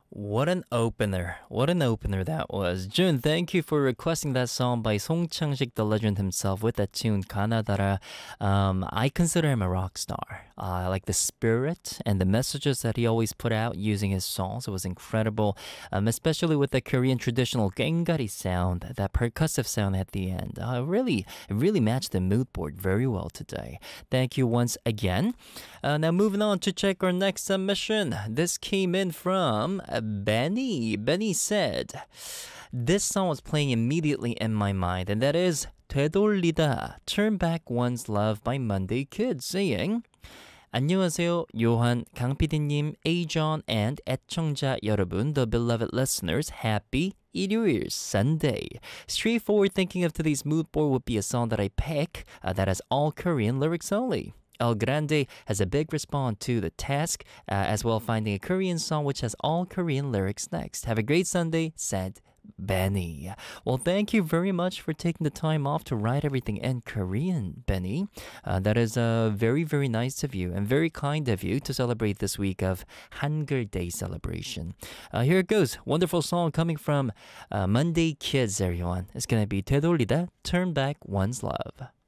What an opener. What an opener that was. Jun, thank you for requesting that song by Song Chang-sik, the legend himself, with that tune, Kanadara. I consider him a rock star. I like the spirit and the messages that he always put out using his songs. It was incredible, especially with the Korean traditional gengari sound, that percussive sound at the end. It really matched the mood board very well today. Thank you once again. Now moving on to check our next submission. This came in from Benny. Benny said, this song was playing immediately in my mind, and that is 되돌리다, Turn Back One's Love by Monday Kid, saying, 안녕하세요, 요한, 강PD님, Ajon, and 애청자 여러분, the beloved listeners, happy 일요일, Sunday. Straightforward thinking of today's mood board would be a song that I pick that has all Korean lyrics only. El Grande has a big response to the task, as well finding a Korean song which has all Korean lyrics next. Have a great Sunday, said Benny. Well, thank you very much for taking the time off to write everything in Korean, Benny. That is very, very nice of you and very kind of you to celebrate this week of Hangul Day celebration. Here it goes. Wonderful song coming from Monday Kids, everyone. It's going to be 되돌리다, Turn Back One's Love.